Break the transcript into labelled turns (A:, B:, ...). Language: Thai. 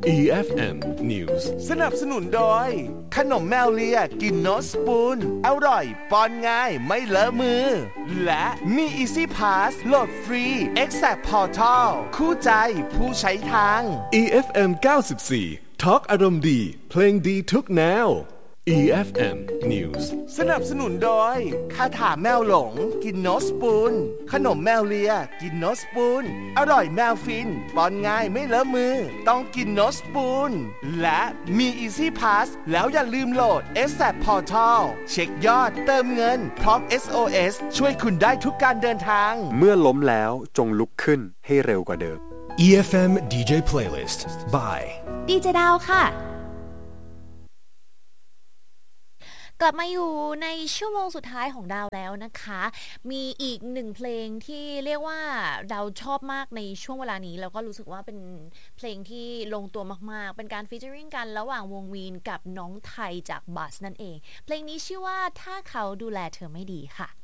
A: EFM News
B: สนับสนุนโดยขนมแมวเลียกินโนสปูนอร่อยป้อนง่ายไม่เลอะมือและมี Easy Pass โหลดฟรี Exact Portal คู่ใจผู้ใช้ทาง
A: EFM 94 Talk อารมณ์ดีเพลงดีทุกแนว EFM News
B: สนับสนุนโดยคาถาแมวหลงกินโนสปูนขนมแมวเลียกินโนสปูนอร่อยแมวฟินป้อนง่ายไม่เลอะมือต้องกินโนสปูนและมี Easy Pass แล้วอย่าลืมโหลด Exact Portal เช็คยอดเติมเงินพร้อม SOS ช่วยคุณได้ทุกการเดินทาง
C: เมื่อล้มแล้วจงลุกขึ้นให้เร็วกว่าเดิม
D: EFM DJ Playlist by
E: ดีเจดาวค่ะกลับมาอยู่ในชั่วโมงสุดท้ายของดาวแล้วนะคะมีอีกหนึ่งเพลงที่เรียกว่าดาวชอบมากในช่วงเวลานี้แล้วก็รู้สึกว่าเป็นเพลงที่ลงตัวมากๆเป็นการฟีเจอริ่งกันระหว่างวงวีนกับน้องไทยจากบัสนั่นเองเพลงนี้ชื่อว่าถ้าเขาดูแลเธอไม่ดีค่ะ